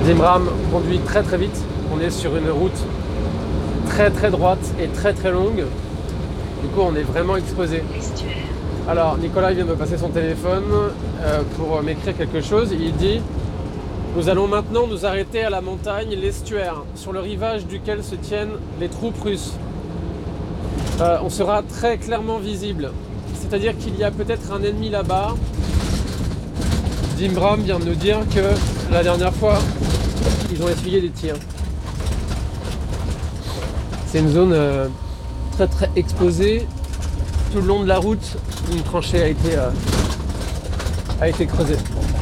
Zimram conduit très très vite. On est sur une route très très droite et très très longue. Du coup, on est vraiment exposé. Alors, Nicolas vient de me passer son téléphone pour m'écrire quelque chose. Il dit: nous allons maintenant nous arrêter à la montagne, l'estuaire, sur le rivage duquel se tiennent les troupes russes. On sera très clairement visible. C'est-à-dire qu'il y a peut-être un ennemi là-bas. Zimram vient de nous dire que la dernière fois, ils ont essuyé des tirs. C'est une zone très très exposée. Tout le long de la route, une tranchée a été creusée.